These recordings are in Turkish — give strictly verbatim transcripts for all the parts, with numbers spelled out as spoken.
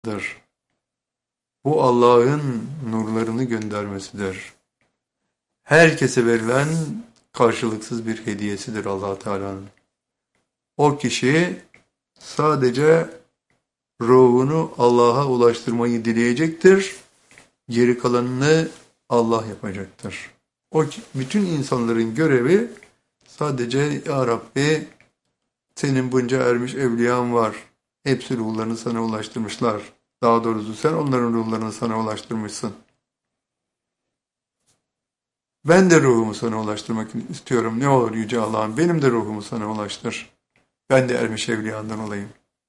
Bu Allah'ın nurlarını göndermesidir. Herkese verilen karşılıksız bir hediyesidir Allah Teala'nın. O kişi sadece ruhunu Allah'a ulaştırmayı dileyecektir. Geri kalanını Allah yapacaktır. O bütün insanların görevi sadece Ya Rabbi senin bunca ermiş evliyan var. Hepsi ruhlarını sana ulaştırmışlar. Daha doğrusu sen onların ruhlarını sana ulaştırmışsın. Ben de ruhumu sana ulaştırmak istiyorum. Ne olur Yüce Allah'ım benim de ruhumu sana ulaştır. Ben de ermiş evliyandan olayım.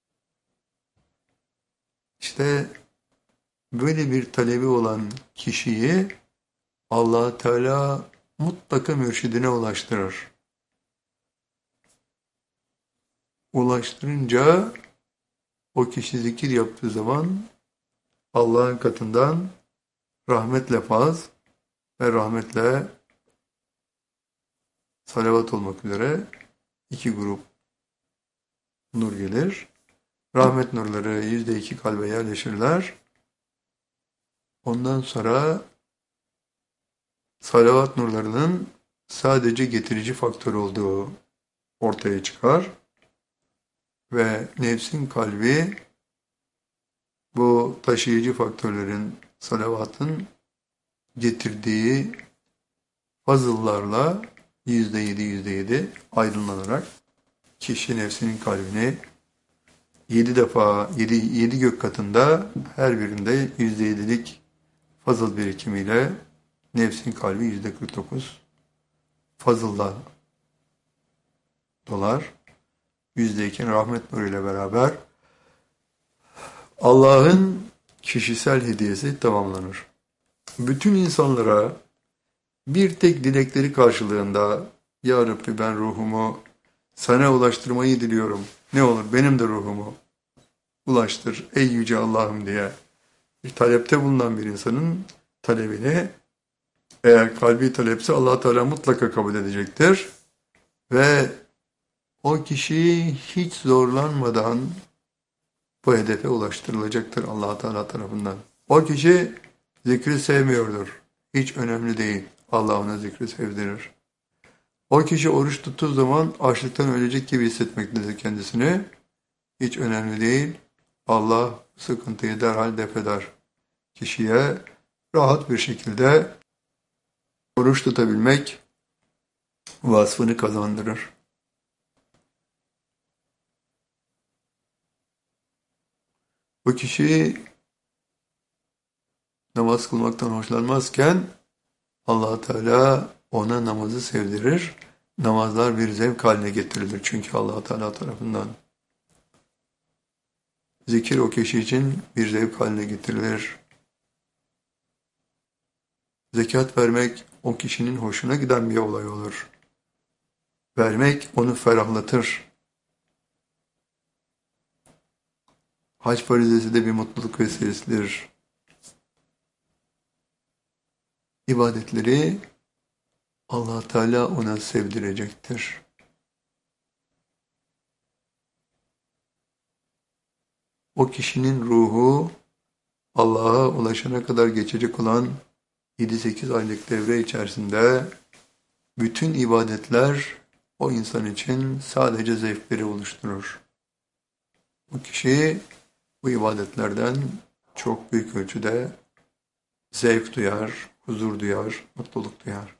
İşte böyle bir talebi olan kişiyi Allah Teala mutlaka mürşidine ulaştırır. Ulaştırınca o kişi zikir yaptığı zaman Allah'ın katından rahmetle faz ve rahmetle salavat olmak üzere iki grup nur gelir. Rahmet nurları yüzde iki kalbe yerleşirler. Ondan sonra salavat nurlarının sadece getirici faktör olduğu ortaya çıkar. Ve nefsin kalbi bu taşıyıcı faktörlerin, salavatın getirdiği fazıllarla yüzde yedi yüzde yedi aydınlanarak kişi nefsinin kalbini yedi defa, yedi, yedi gök katında her birinde yüzde yedilik fazıl birikimiyle nefsin kalbi yüzde kırk dokuz fazılla dolar. Yüzde iki rahmet nuruyla beraber Allah'ın kişisel hediyesi tamamlanır. Bütün insanlara bir tek dilekleri karşılığında Ya Rabbi ben ruhumu sana ulaştırmayı diliyorum. Ne olur benim de ruhumu ulaştır ey yüce Allah'ım diye bir talepte bulunan bir insanın talebini eğer kalbi talepse Allah Teala mutlaka kabul edecektir. Ve o kişi hiç zorlanmadan bu hedefe ulaştırılacaktır Allah Teala tarafından. O kişi zikri sevmiyordur. Hiç önemli değil. Allah ona zikri sevdirir. O kişi oruç tuttuğu zaman açlıktan ölecek gibi hissetmektedir kendisini. Hiç önemli değil. Allah sıkıntıyı derhal def eder. Kişiye rahat bir şekilde oruç tutabilmek vasfını kazandırır. Bu kişi namaz kılmaktan hoşlanmazken Allah Teala ona namazı sevdirir. Namazlar bir zevk haline getirilir çünkü Allah Teala tarafından. Zikir o kişi için bir zevk haline getirilir. Zekat vermek o kişinin hoşuna giden bir olay olur. Vermek onu ferahlatır. Hac farizesi de bir mutluluk vesilesidir. İbadetleri Allah Teala ona sevdirecektir. O kişinin ruhu Allah'a ulaşana kadar geçecek olan yedi sekiz aylık devre içerisinde bütün ibadetler o insan için sadece zevkleri oluşturur. O kişi bu ibadetlerden çok büyük ölçüde zevk duyar, huzur duyar, mutluluk duyar.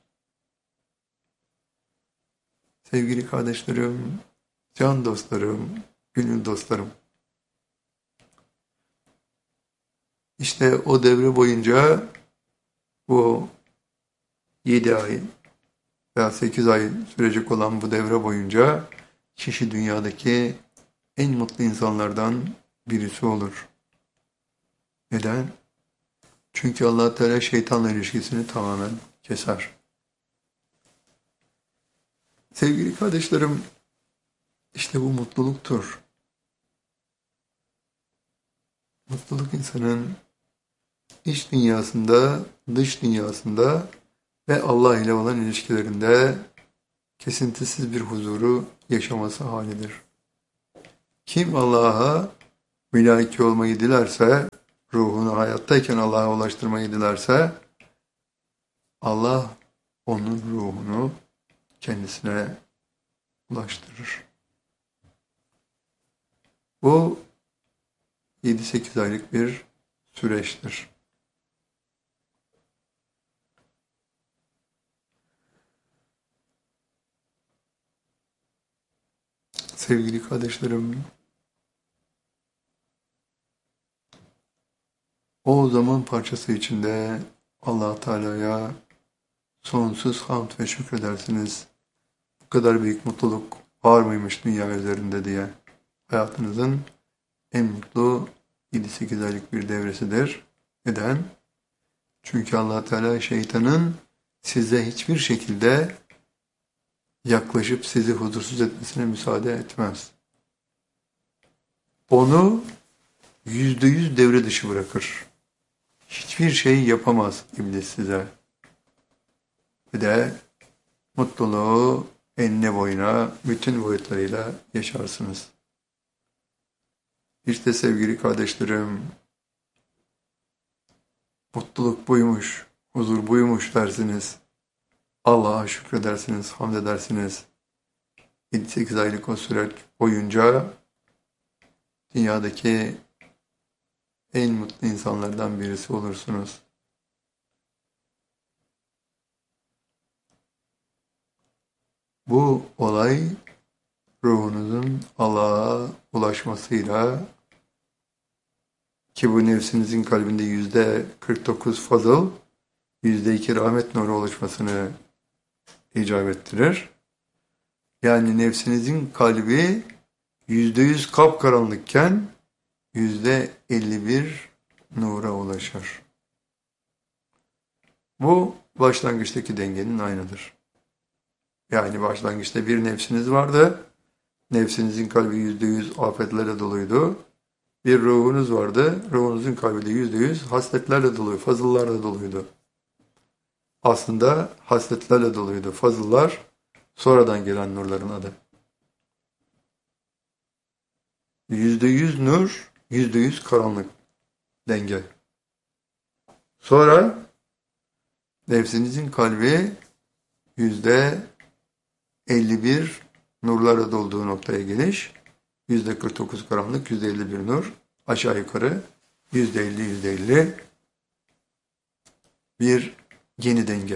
Sevgili kardeşlerim, can dostlarım, gönül dostlarım. İşte o devre boyunca bu yedi ay veya sekiz ay sürecek olan bu devre boyunca kişi dünyadaki en mutlu insanlardan birisi olur. Neden? Çünkü Allah Teala şeytanla ilişkisini tamamen keser. Sevgili kardeşlerim, işte bu mutluluktur. Mutluluk insanın iç dünyasında, dış dünyasında ve Allah ile olan ilişkilerinde kesintisiz bir huzuru yaşaması halidir. Kim Allah'a mülaki olmayı dilerse, ruhunu hayattayken Allah'a ulaştırmayı dilerse, Allah onun ruhunu kendisine ulaştırır. Bu yedi sekiz aylık bir süreçtir. Sevgili kardeşlerim, o zaman parçası içinde Allah Teala'ya sonsuz hamd ve şükredersiniz. Bu kadar büyük mutluluk var mıymış dünya üzerinde diye. Hayatınızın en mutlu yedi sekiz aylık bir devresidir. Neden? Çünkü Allah Teala şeytanın size hiçbir şekilde yaklaşıp sizi huzursuz etmesine müsaade etmez. Onu yüzde yüz devre dışı bırakır. Hiçbir şey yapamaz iblis size. Ve de mutluluğu enine boyuna bütün boyutlarıyla yaşarsınız. İşte sevgili kardeşlerim, mutluluk buymuş, huzur buymuş dersiniz. Allah'a şükredersiniz, hamd edersiniz. yedi sekiz aylık o süreç boyunca dünyadaki en mutlu insanlardan birisi olursunuz. Bu olay ruhunuzun Allah'a ulaşmasıyla, ki bu nefsinizin kalbinde yüzde kırk dokuz fazıl, yüzde iki rahmet nuru oluşmasını icap ettirir. Yani nefsinizin kalbi yüzde yüz kapkaranlıkken yüzde elli bir nura ulaşır. Bu başlangıçtaki dengenin aynıdır. Yani başlangıçta bir nefsiniz vardı. Nefsinizin kalbi yüzde yüz afetlerle doluydu. Bir ruhunuz vardı. Ruhunuzun kalbi de yüzde yüz hasletlerle doluydu, fazıllarla doluydu. Aslında hasletlerle doluydu. Fazıllar sonradan gelen nurların adı. Yüzde yüz nur, yüzde yüz karanlık denge. Sonra nefsinizin kalbi yüzde elli bir nurlara dolduğu noktaya geliş. Yüzde kırk dokuz karanlık, yüzde elli bir nur. Aşağı yukarı yüzde elli, yüzde elli bir yeni denge.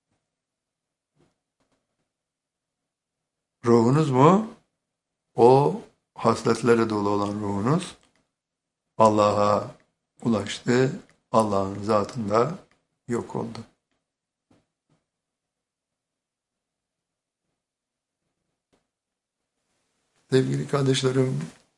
Ruhunuz mu? O hasletlerle dolu olan ruhunuz Allah'a ulaştı. Allah'ın zatında yok oldu. Sevgili kardeşlerim,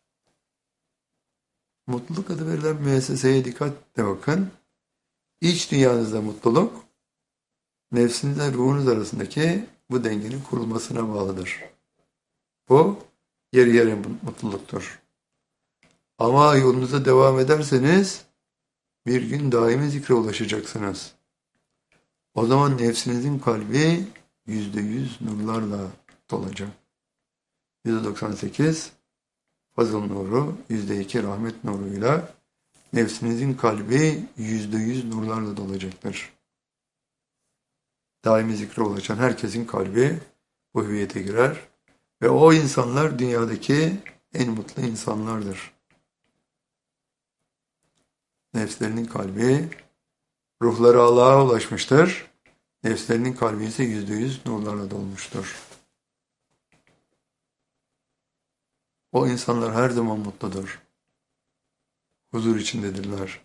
mutluluk adı verilen müesseseye dikkatle bakın. İç dünyanızda mutluluk, nefsinizle ruhunuz arasındaki bu dengenin kurulmasına bağlıdır. Bu yarı yarı mutluluktur. Ama yolunuza devam ederseniz bir gün daimi zikre ulaşacaksınız. O zaman nefsinizin kalbi yüzde yüz nurlarla dolacak. yüzde doksan sekiz fazıl nuru, yüzde iki rahmet nuruyla nefsinizin kalbi yüzde yüz nurlarla dolacaktır. Daimi zikre ulaşan herkesin kalbi bu hüviyete girer ve o insanlar dünyadaki en mutlu insanlardır. Nefslerinin kalbi, ruhları Allah'a ulaşmıştır. Nefslerinin kalbi ise yüzde yüz nurlarla dolmuştur. O insanlar her zaman mutludur. Huzur içindedirler.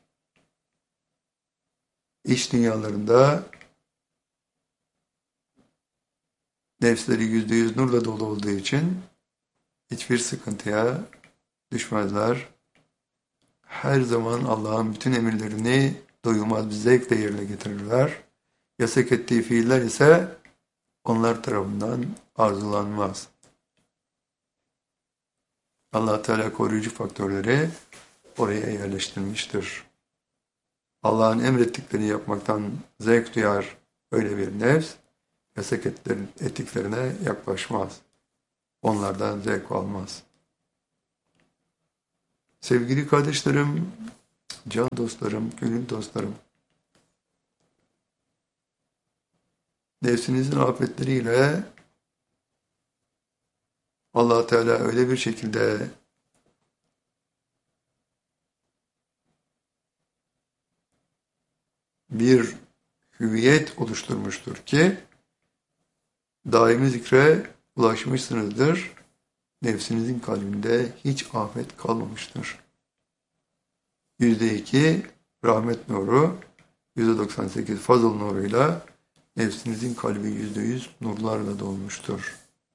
İç dünyalarında nefsleri yüzde yüz nurla dolu olduğu için hiçbir sıkıntıya düşmezler. Her zaman Allah'ın bütün emirlerini doyulmaz bir zevkle yerine getirirler. Yasak ettiği fiiller ise onlar tarafından arzulanmaz. Allah Teala koruyucu faktörleri oraya yerleştirmiştir. Allah'ın emrettiklerini yapmaktan zevk duyar öyle bir nefs, yasak ettiklerine yaklaşmaz. Onlardan zevk almaz. Sevgili kardeşlerim, can dostlarım, gönül dostlarım, nefsinizin afetleriyle Allah Teala öyle bir şekilde bir hüviyet oluşturmuştur ki daimi zikre ulaşmışsınızdır. Nefsinizin kalbinde hiç afet kalmamıştır. Yüzde iki rahmet nuru, yüzde doksan sekiz fazıl nuruyla nefsinizin kalbi yüzde yüz nurlarla dolmuştur.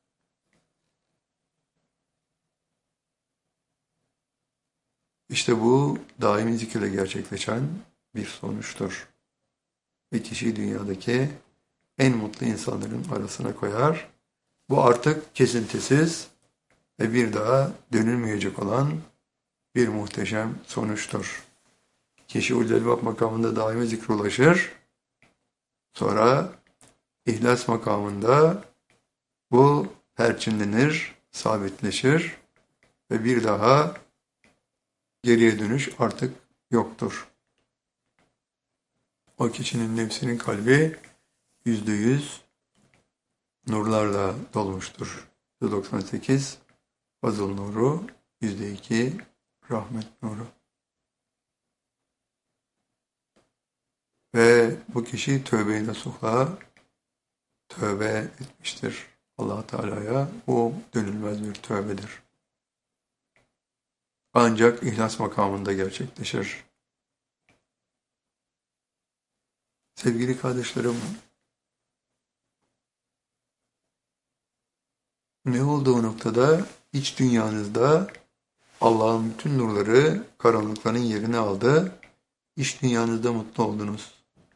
İşte bu daimi zikirle gerçekleşen bir sonuçtur. Ve kişiyi dünyadaki en mutlu insanların arasına koyar. Bu artık kesintisiz ve bir daha dönülmeyecek olan bir muhteşem sonuçtur. Kişi Ulul makamında daimi zikre ulaşır. Sonra ihlas makamında bu perçinlenir, sabitleşir ve bir daha geriye dönüş artık yoktur. O kişinin nefsinin kalbi yüzde yüz nurlarla dolmuştur. yüzde doksan sekiz fazıl nuru, yüzde iki rahmet nuru. Ve bu kişi tövbe-i nasuh'a tövbe etmiştir. Allah Teala'ya o dönülmez bir tövbedir. Ancak ihlas makamında gerçekleşir. Sevgili kardeşlerim, ne olduğu noktada iç dünyanızda Allah'ın bütün nurları karanlıkların yerini aldı. İç dünyanızda mutlu oldunuz.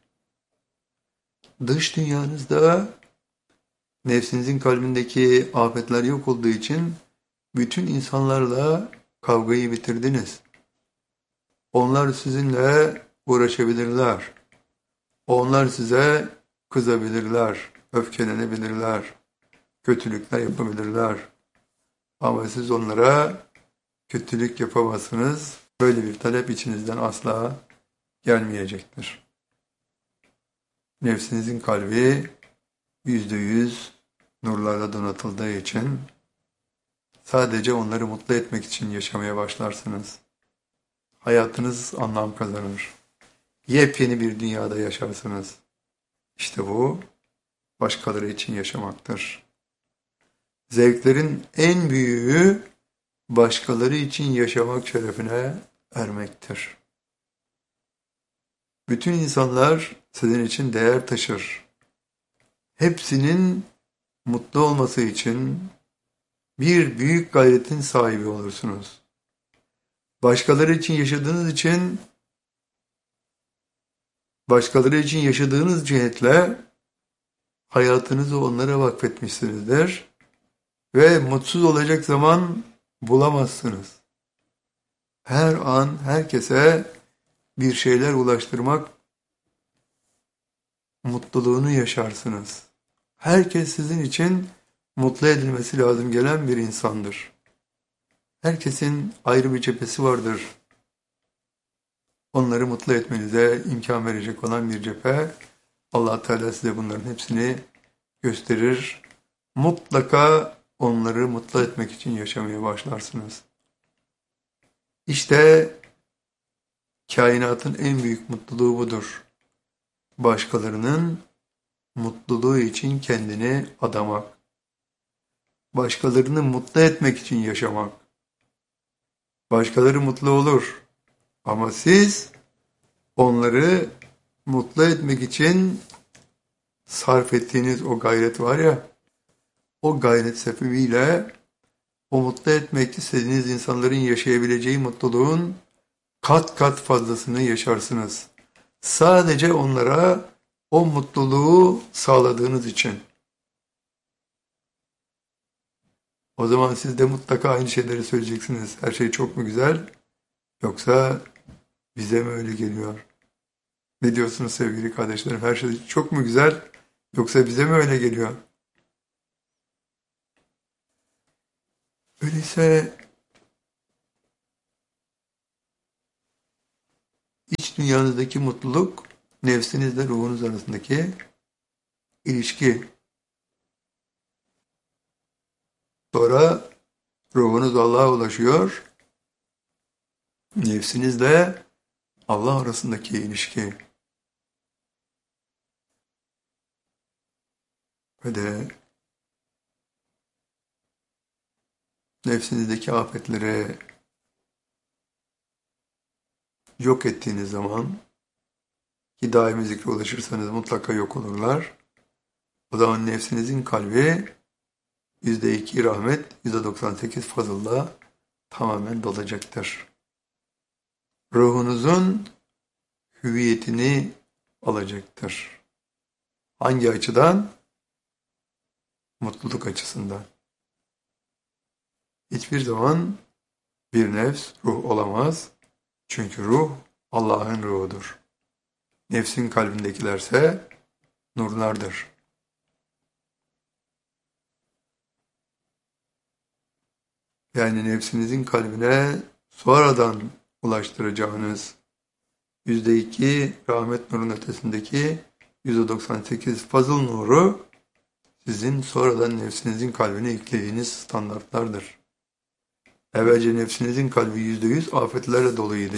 Dış dünyanızda nefsinizin kalbindeki afetler yok olduğu için bütün insanlarla kavgayı bitirdiniz. Onlar sizinle uğraşabilirler. Onlar size kızabilirler, öfkelenebilirler, kötülükler yapabilirler. Ama siz onlara kötülük yapamazsınız. Böyle bir talep içinizden asla gelmeyecektir. Nefsinizin kalbi yüzde yüz nurlarla donatıldığı için sadece onları mutlu etmek için yaşamaya başlarsınız. Hayatınız anlam kazanır. Yepyeni bir dünyada yaşarsınız. İşte bu başkaları için yaşamaktır. Zevklerin en büyüğü başkaları için yaşamak şerefine ermektir. Bütün insanlar sizin için değer taşır. Hepsinin mutlu olması için bir büyük gayretin sahibi olursunuz. Başkaları için yaşadığınız için, başkaları için yaşadığınız cihetle hayatınızı onlara vakfetmişsinizdir ve mutsuz olacak zaman bulamazsınız. Her an herkese bir şeyler ulaştırmak mutluluğunu yaşarsınız. Herkes sizin için mutlu edilmesi lazım gelen bir insandır. Herkesin ayrı bir cephesi vardır. Onları mutlu etmenize imkan verecek olan bir cephe. Allah Teala size bunların hepsini gösterir. Mutlaka onları mutlu etmek için yaşamaya başlarsınız. İşte kainatın en büyük mutluluğu budur. Başkalarının mutluluğu için kendini adamak. Başkalarını mutlu etmek için yaşamak. Başkaları mutlu olur. Ama siz onları mutlu etmek için sarf ettiğiniz o gayret var ya, o gayret sebebiyle o mutlu etmek istediğiniz insanların yaşayabileceği mutluluğun kat kat fazlasını yaşarsınız. Sadece onlara o mutluluğu sağladığınız için. O zaman siz de mutlaka aynı şeyleri söyleyeceksiniz. Her şey çok mu güzel? Yoksa bize mi öyle geliyor? Ne diyorsunuz sevgili kardeşlerim? Her şey çok mu güzel? Yoksa bize mi öyle geliyor? Öyleyse dünyanızdaki mutluluk nefsinizle ruhunuz arasındaki ilişki. Sonra ruhunuz Allah'a ulaşıyor. Nefsinizle Allah arasındaki ilişki. Ve de nefsinizdeki afetleri yok ettiğiniz zaman, ki daimi zikre ulaşırsanız mutlaka yok olurlar. O zaman nefsinizin kalbi yüzde iki rahmet, yüzde doksan sekiz fazılla tamamen dolacaktır. Ruhunuzun hüviyetini alacaktır. Hangi açıdan? Mutluluk açısından. Hiçbir zaman bir nefs ruh olamaz. Çünkü ruh Allah'ın ruhudur. Nefsin kalbindekilerse nurlardır. Yani nefsinizin kalbine sonradan ulaştıracağınız yüzde iki rahmet nurun ötesindeki yüzde doksan sekiz fazıl nuru sizin sonradan nefsinizin kalbine eklediğiniz standartlardır. Evvelce nefsinizin kalbi yüzde yüz afetlerle doluydu.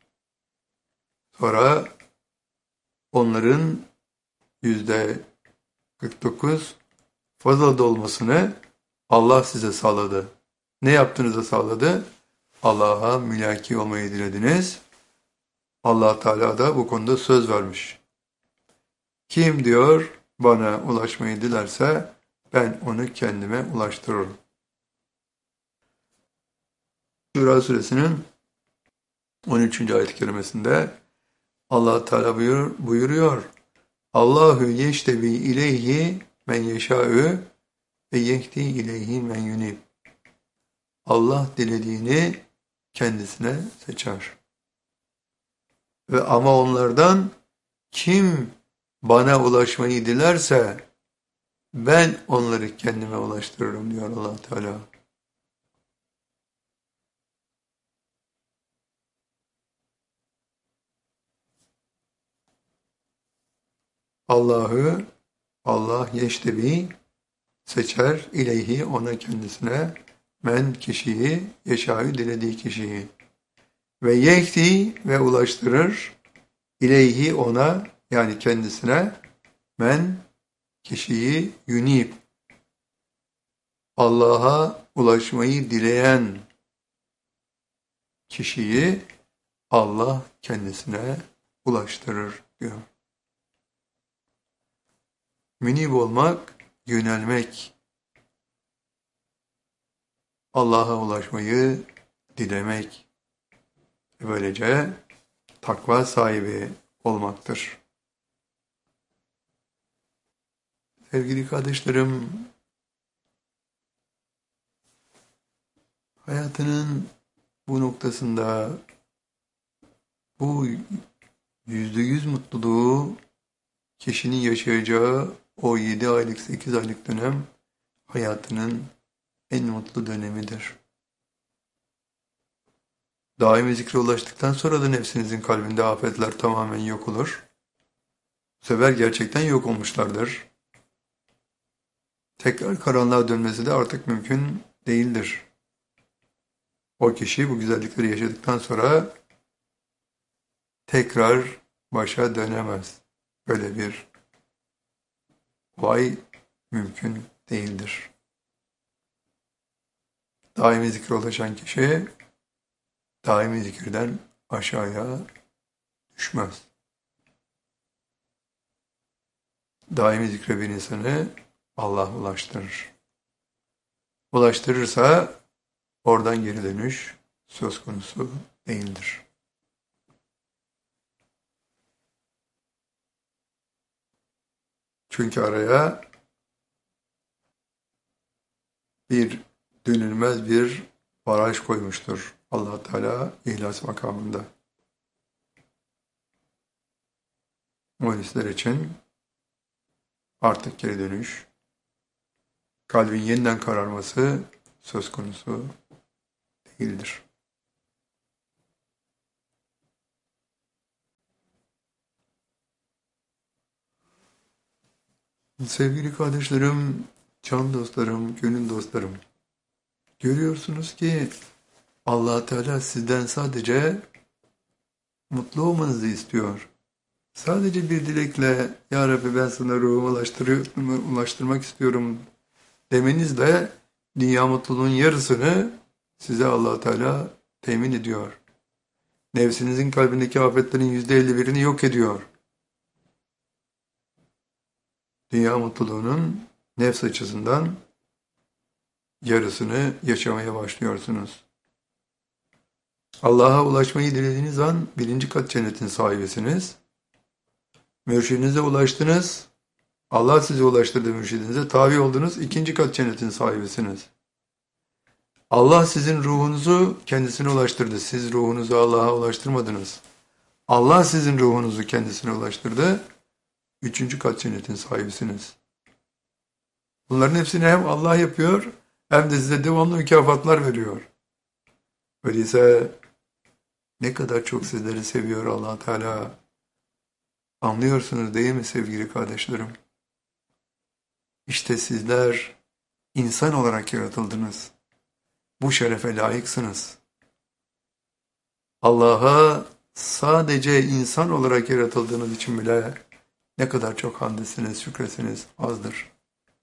Sonra onların yüzde kırk dokuz fazla dolmasını Allah size sağladı. Ne yaptığınızı sağladı? Allah'a mülaki olmayı dilediniz. Allah Teala da bu konuda söz vermiş. Kim diyor bana ulaşmayı dilerse ben onu kendime ulaştırırım. Şura suresinin on üçüncü ayet-i kerimesinde Allah Teala buyur, buyuruyor. Allahu yeştebi ileyhi men yeşâ'ü ve yehdi ileyhi men yunib. Allah dilediğini kendisine seçer. Ve ama onlardan kim bana ulaşmayı dilerse ben onları kendime ulaştırırım diyor Allah Teala. Allah'ı Allah yeştebi seçer ileyhi ona kendisine men kişiyi yeşâ'ü dilediği kişiyi ve yehdi ve ulaştırır ileyhi ona yani kendisine men kişiyi yunib Allah'a ulaşmayı dileyen kişiyi Allah kendisine ulaştırır diyor. Münib olmak, yönelmek, Allah'a ulaşmayı dilemek, böylece takva sahibi olmaktır. Sevgili kardeşlerim, hayatının bu noktasında bu yüzde yüz mutluluğu kişinin yaşayacağı o yedi aylık, sekiz aylık dönem hayatının en mutlu dönemidir. Daimi zikre ulaştıktan sonra da nefsinizin kalbinde afetler tamamen yok olur. Bu sefer gerçekten yok olmuşlardır. Tekrar karanlığa dönmesi de artık mümkün değildir. O kişi bu güzellikleri yaşadıktan sonra tekrar başa dönemez. Böyle bir olay mümkün değildir. Daimi zikre ulaşan kişi daimi zikirden aşağıya düşmez. Daimi zikre bir insanı Allah ulaştırır. Ulaştırırsa oradan geri dönüş söz konusu değildir. Çünkü araya bir dönülmez bir baraj koymuştur Allah Teala ihlas makamında. Muhlisler için artık geri dönüş, kalbin yeniden kararması söz konusu değildir. Sevgili kardeşlerim, can dostlarım, gönül dostlarım. Görüyorsunuz ki Allah Teala sizden sadece mutlu olmanızı istiyor. Sadece bir dilekle Ya Rabbi ben sana ruhumu ulaştırıyorum, ulaştırmak istiyorum demenizle dünya mutluluğun yarısını size Allah Teala temin ediyor. Nefsinizin kalbindeki afetlerin yüzde elli birini yok ediyor. Dünya mutluluğunun nefs açısından yarısını yaşamaya başlıyorsunuz. Allah'a ulaşmayı dilediğiniz an birinci kat cennetin sahibisiniz. Mürşidinize ulaştınız. Allah sizi ulaştırdı mürşidinize. Tabi oldunuz. İkinci kat cennetin sahibisiniz. Allah sizin ruhunuzu kendisine ulaştırdı. Siz ruhunuzu Allah'a ulaştırmadınız. Allah sizin ruhunuzu kendisine ulaştırdı. Üçüncü kat cennetin sahibisiniz. Bunların hepsini hem Allah yapıyor hem de size devamlı mükafatlar veriyor. Öyleyse ne kadar çok sizleri seviyor Allah Teala. Anlıyorsunuz değil mi sevgili kardeşlerim? İşte sizler insan olarak yaratıldınız. Bu şerefe layıksınız. Allah'a sadece insan olarak yaratıldığınız için bile ne kadar çok hamdesiniz, şükresiniz azdır.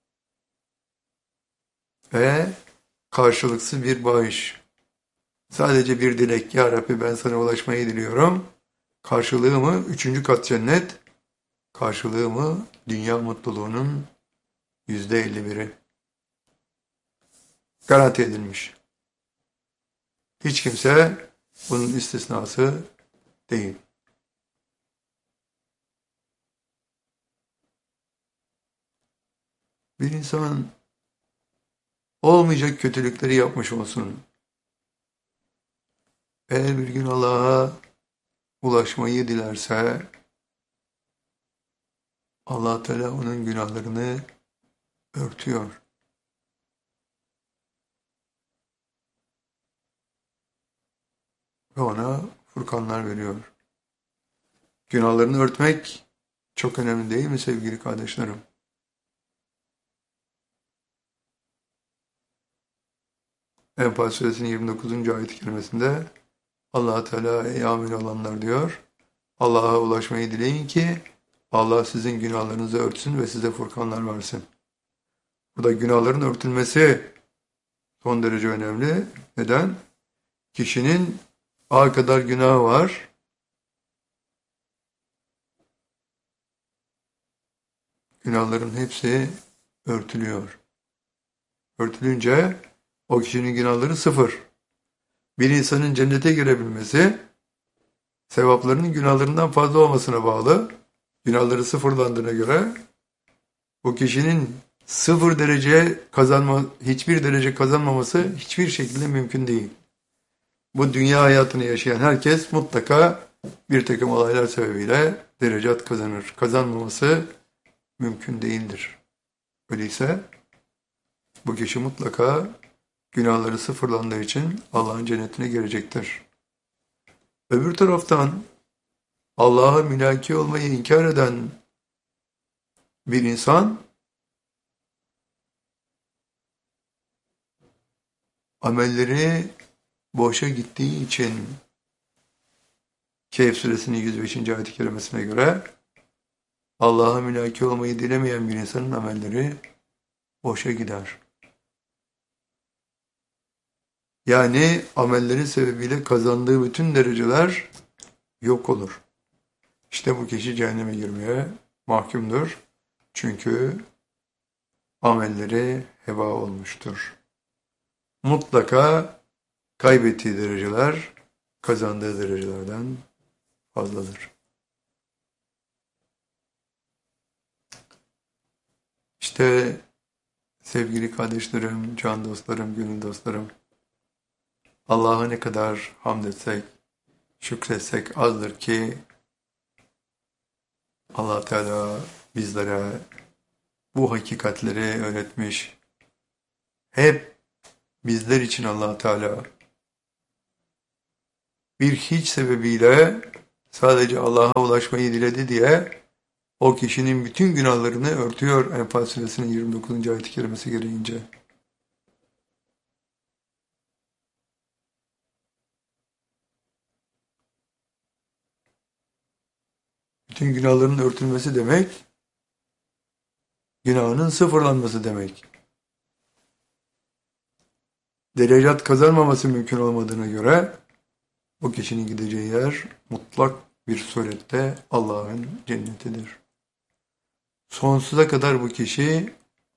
Ve karşılıksız bir bağış. Sadece bir dilek. Ya Rabbi ben sana ulaşmayı diliyorum. Karşılığı mı? Üçüncü kat cennet. Karşılığı mı? Dünya mutluluğunun yüzde elli biri. Garanti edilmiş. Hiç kimse bunun istisnası değil. Bir insan olmayacak kötülükleri yapmış olsun. Eğer bir gün Allah'a ulaşmayı dilerse Allah Teala onun günahlarını örtüyor. Ve ona furkanlar veriyor. Günahlarını örtmek çok önemli değil mi sevgili kardeşlerim? Enfal suresinin yirmi dokuzuncu ayet-i kerimesinde Allah Teala ey amin olanlar diyor. Allah'a ulaşmayı dileyin ki Allah sizin günahlarınızı örtsün ve size furkanlar versin. Burada günahların örtülmesi son derece önemli. Neden? Kişinin ağ kadar günahı var. Günahların hepsi örtülüyor. Örtülünce o kişinin günahları sıfır. Bir insanın cennete girebilmesi sevaplarının günahlarından fazla olmasına bağlı. Günahları sıfırlandığına göre bu kişinin sıfır derece kazanma, hiçbir derece kazanmaması hiçbir şekilde mümkün değil. Bu dünya hayatını yaşayan herkes mutlaka bir takım olaylar sebebiyle derecat kazanır. Kazanmaması mümkün değildir. Öyleyse bu kişi mutlaka günahları sıfırlandığı için Allah'ın cennetine girecektir. Öbür taraftan Allah'a mülaki olmayı inkar eden bir insan amelleri boşa gittiği için Kehf suresinin yüz beşinci ayet-i kerimesine göre Allah'a mülaki olmayı dilemeyen bir insanın amelleri boşa gider. Yani amelleri sebebiyle kazandığı bütün dereceler yok olur. İşte bu kişi cehenneme girmeye mahkumdur. Çünkü amelleri heba olmuştur. Mutlaka kaybettiği dereceler kazandığı derecelerden fazladır. İşte sevgili kardeşlerim, can dostlarım, gönül dostlarım, Allah'a ne kadar hamd etsek, şükretsek azdır ki Allah Teala bizlere bu hakikatleri öğretmiş. Hep bizler için Allah Teala bir hiç sebebiyle sadece Allah'a ulaşmayı diledi diye o kişinin bütün günahlarını örtüyor Enfal suresinin yirmi dokuzuncu ayet-i kerimesi gereğince. Bütün günahların örtülmesi demek, günahının sıfırlanması demek. Derecat kazanmaması mümkün olmadığına göre o kişinin gideceği yer mutlak bir surette Allah'ın cennetidir. Sonsuza kadar bu kişi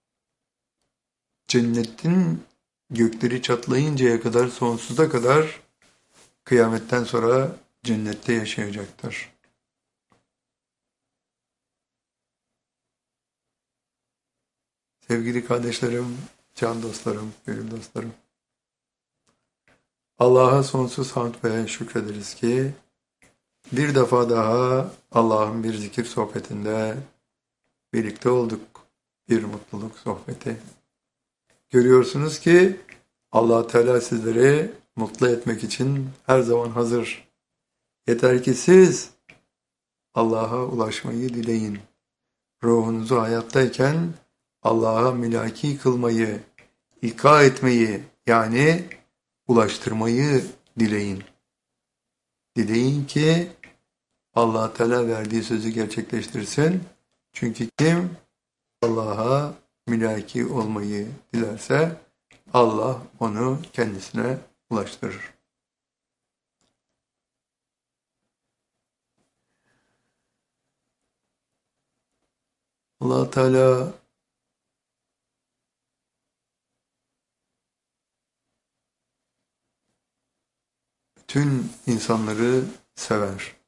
cennetin gökleri çatlayıncaya kadar sonsuza kadar kıyametten sonra cennette yaşayacaktır. Sevgili kardeşlerim, can dostlarım, gönül dostlarım. Allah'a sonsuz hamd ve şükrederiz ki bir defa daha Allah'ın bir zikir sohbetinde birlikte olduk. Bir mutluluk sohbeti. Görüyorsunuz ki Allah Teala sizleri mutlu etmek için her zaman hazır. Yeter ki siz Allah'a ulaşmayı dileyin. Ruhunuzu hayattayken Allah'a mülaki kılmayı, ilka etmeyi yani ulaştırmayı dileyin. Dileyin ki Allah Teala verdiği sözü gerçekleştirsin. Çünkü kim Allah'a mülaki olmayı dilerse Allah onu kendisine ulaştırır. Allah Teala bütün insanları sever.